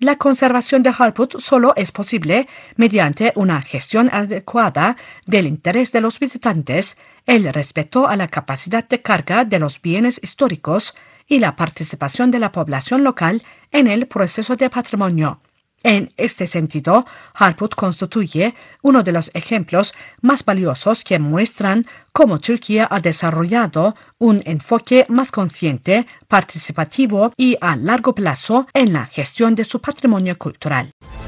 La conservación de Harput solo es posible mediante una gestión adecuada del interés de los visitantes, el respeto a la capacidad de carga de los bienes históricos y la participación de la población local en el proceso de patrimonio. En este sentido, Harput constituye uno de los ejemplos más valiosos que muestran cómo Turquía ha desarrollado un enfoque más consciente, participativo y a largo plazo en la gestión de su patrimonio cultural.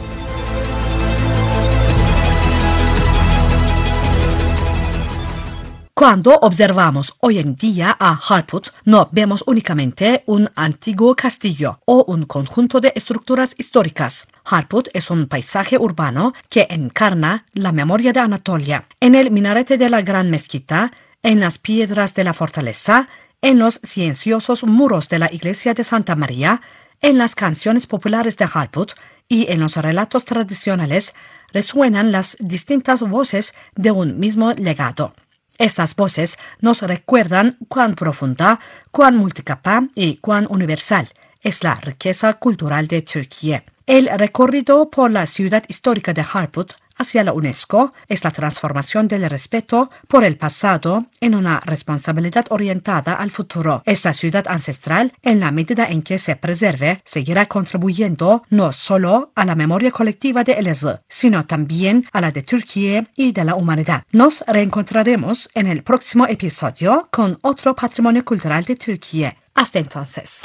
Cuando observamos hoy en día a Harput, no vemos únicamente un antiguo castillo o un conjunto de estructuras históricas. Harput es un paisaje urbano que encarna la memoria de Anatolia. En el minarete de la Gran Mezquita, en las piedras de la fortaleza, en los silenciosos muros de la iglesia de Santa María, en las canciones populares de Harput y en los relatos tradicionales, resuenan las distintas voces de un mismo legado. Estas voces nos recuerdan cuán profunda, cuán multicapa y cuán universal es la riqueza cultural de Turquía. El recorrido por la ciudad histórica de Harput hacia la UNESCO es la transformación del respeto por el pasado en una responsabilidad orientada al futuro. Esta ciudad ancestral, en la medida en que se preserve, seguirá contribuyendo no solo a la memoria colectiva de Elazığ, sino también a la de Turquía y de la humanidad. Nos reencontraremos en el próximo episodio con otro patrimonio cultural de Turquía. Hasta entonces.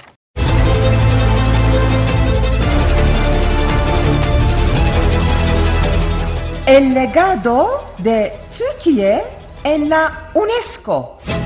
El legado de Turquía en la UNESCO.